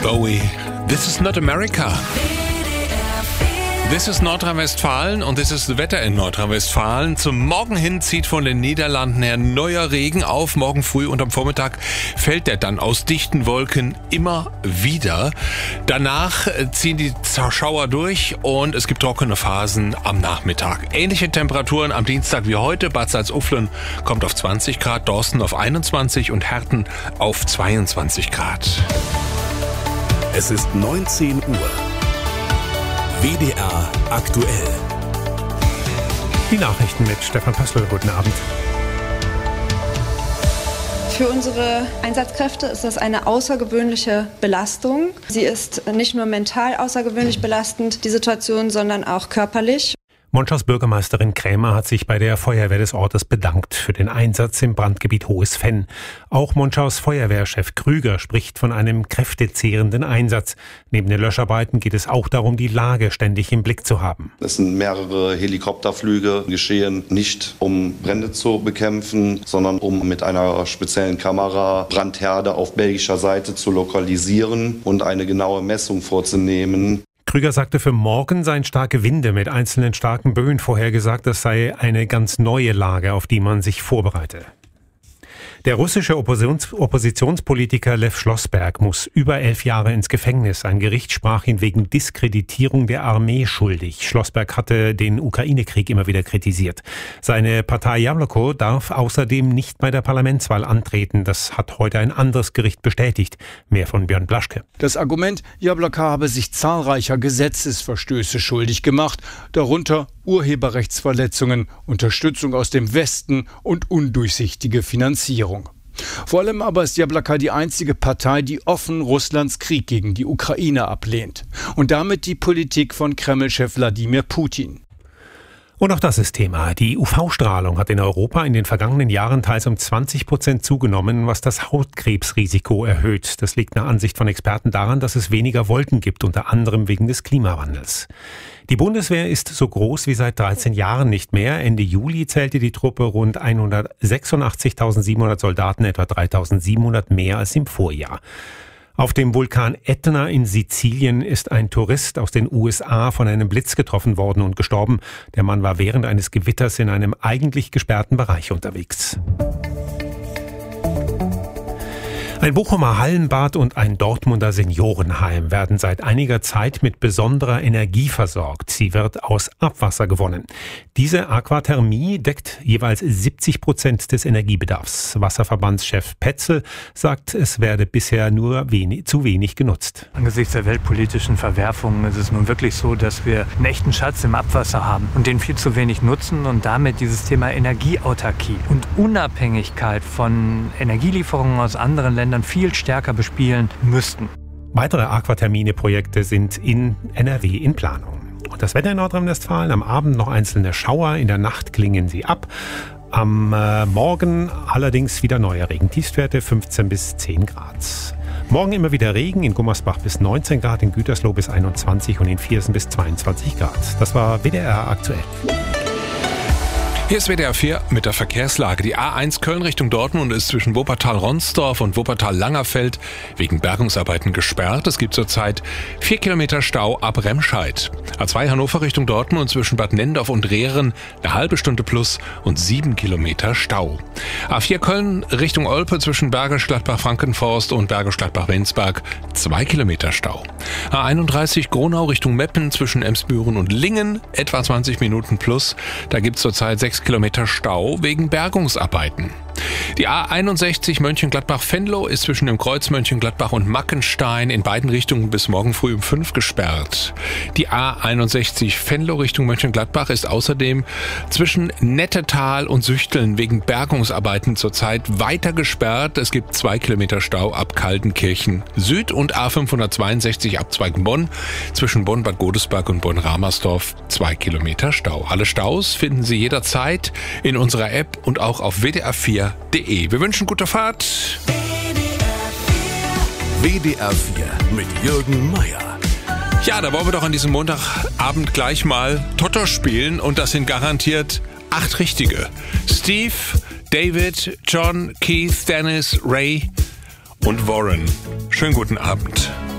Bowie. This is not America. This is Nordrhein-Westfalen und this is das Wetter in Nordrhein-Westfalen. Zum Morgen hin zieht von den Niederlanden her neuer Regen auf. Morgen früh und am Vormittag fällt der dann aus dichten Wolken immer wieder. Danach ziehen die Schauer durch und es gibt trockene Phasen am Nachmittag. Ähnliche Temperaturen am Dienstag wie heute. Bad Salzuflen kommt auf 20 Grad, Dorsten auf 21 und Herten auf 22 Grad. Es ist 19 Uhr. WDR aktuell. Die Nachrichten mit Stefan Pössl. Guten Abend. Für unsere Einsatzkräfte ist das eine außergewöhnliche Belastung. Sie ist nicht nur mental außergewöhnlich belastend, die Situation, sondern auch körperlich. Monschau's Bürgermeisterin Krämer hat sich bei der Feuerwehr des Ortes bedankt für den Einsatz im Brandgebiet Hohes Venn. Auch Monschau's Feuerwehrchef Krüger spricht von einem kräftezehrenden Einsatz. Neben den Löscharbeiten geht es auch darum, die Lage ständig im Blick zu haben. Es sind mehrere Helikopterflüge geschehen, nicht um Brände zu bekämpfen, sondern um mit einer speziellen Kamera Brandherde auf belgischer Seite zu lokalisieren und eine genaue Messung vorzunehmen. Krüger sagte, für morgen seien starke Winde mit einzelnen starken Böen vorhergesagt. Das sei eine ganz neue Lage, auf die man sich vorbereite. Der russische Oppositionspolitiker Lew Schlossberg muss über 11 Jahre ins Gefängnis. Ein Gericht sprach ihn wegen Diskreditierung der Armee schuldig. Schlossberg hatte den Ukraine-Krieg immer wieder kritisiert. Seine Partei Jabloko darf außerdem nicht bei der Parlamentswahl antreten. Das hat heute ein anderes Gericht bestätigt. Mehr von Björn Blaschke. Das Argument, Jabloko habe sich zahlreicher Gesetzesverstöße schuldig gemacht, darunter Urheberrechtsverletzungen, Unterstützung aus dem Westen und undurchsichtige Finanzierung. Vor allem aber ist Jabloko die einzige Partei, die offen Russlands Krieg gegen die Ukraine ablehnt. Und damit die Politik von Kreml-Chef Wladimir Putin. Und auch das ist Thema. Die UV-Strahlung hat in Europa in den vergangenen Jahren teils um 20% zugenommen, was das Hautkrebsrisiko erhöht. Das liegt nach Ansicht von Experten daran, dass es weniger Wolken gibt, unter anderem wegen des Klimawandels. Die Bundeswehr ist so groß wie seit 13 Jahren nicht mehr. Ende Juli zählte die Truppe rund 186.700 Soldaten, etwa 3.700 mehr als im Vorjahr. Auf dem Vulkan Ätna in Sizilien ist ein Tourist aus den USA von einem Blitz getroffen worden und gestorben. Der Mann war während eines Gewitters in einem eigentlich gesperrten Bereich unterwegs. Ein Bochumer Hallenbad und ein Dortmunder Seniorenheim werden seit einiger Zeit mit besonderer Energie versorgt. Sie wird aus Abwasser gewonnen. Diese Aquathermie deckt jeweils 70% des Energiebedarfs. Wasserverbandschef Petzel sagt, es werde bisher nur zu wenig genutzt. Angesichts der weltpolitischen Verwerfungen ist es nun wirklich so, dass wir einen echten Schatz im Abwasser haben und den viel zu wenig nutzen und damit dieses Thema Energieautarkie und Unabhängigkeit von Energielieferungen aus anderen Ländern viel stärker bespielen müssten. Weitere Aquathermine-Projekte sind in NRW in Planung. Und das Wetter in Nordrhein-Westfalen, am Abend noch einzelne Schauer, in der Nacht klingen sie ab. Am Morgen allerdings wieder neue Regentiefstwerte, 15 bis 10 Grad. Morgen immer wieder Regen, in Gummersbach bis 19 Grad, in Gütersloh bis 21 und in Viersen bis 22 Grad. Das war WDR aktuell. Hier ist WDR 4 mit der Verkehrslage. Die A1 Köln Richtung Dortmund ist zwischen Wuppertal-Ronsdorf und Wuppertal-Langerfeld wegen Bergungsarbeiten gesperrt. Es gibt zurzeit 4 Kilometer Stau ab Remscheid. A2 Hannover Richtung Dortmund zwischen Bad Nendorf und Rehren eine halbe Stunde plus und 7 Kilometer Stau. A4 Köln Richtung Olpe zwischen Bergisch Gladbach-Frankenforst und Bergisch Gladbach-Wenzberg 2 Kilometer Stau. A31 Gronau Richtung Meppen zwischen Emsbüren und Lingen etwa 20 Minuten plus. Da gibt es zurzeit 6 Kilometer Stau wegen Bergungsarbeiten. Die A61 Mönchengladbach-Venlo ist zwischen dem Kreuz Mönchengladbach und Mackenstein in beiden Richtungen bis morgen früh um 5 gesperrt. Die A61 Venlo Richtung Mönchengladbach ist außerdem zwischen Nettetal und Süchteln wegen Bergungsarbeiten zurzeit weiter gesperrt. Es gibt 2 Kilometer Stau ab Kaltenkirchen Süd und A562 Abzweig Bonn zwischen Bonn-Bad Godesberg und Bonn-Ramersdorf 2 Kilometer Stau. Alle Staus finden Sie jederzeit in unserer App und auch auf WDR4.de. Wir wünschen gute Fahrt. WDR 4 mit Jürgen Meier. Ja, da wollen wir doch an diesem Montagabend gleich mal Toto spielen und das sind garantiert 8 richtige. Steve, David, John, Keith, Dennis, Ray und Warren. Schönen guten Abend.